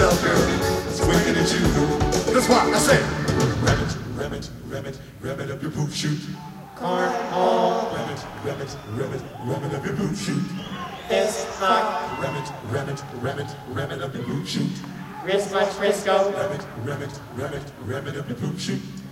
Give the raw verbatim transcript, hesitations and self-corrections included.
yourself, girl. It's wicked at you. That's why I say, rev it, rev it, rev it, rev it up your poop shoot. Cornhole. Rev it, rev it, rev it, rev it up your poop shoot. Fist fuck. Rev it, rev it, rev it, rev it up your poop shoot. Wrist much Frisco. Rev it, rev it, rev it, rev it up your poop shoot.